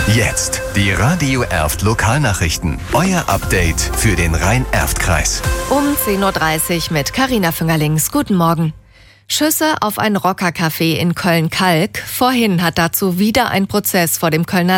Jetzt die Radio Erft Lokalnachrichten. Euer Update für den Rhein-Erft-Kreis. Um 10.30 Uhr mit Carina Füngerlings. Guten Morgen. Schüsse auf ein Rockercafé in Köln-Kalk. Vorhin hat dazu wieder ein Prozess vor dem Kölner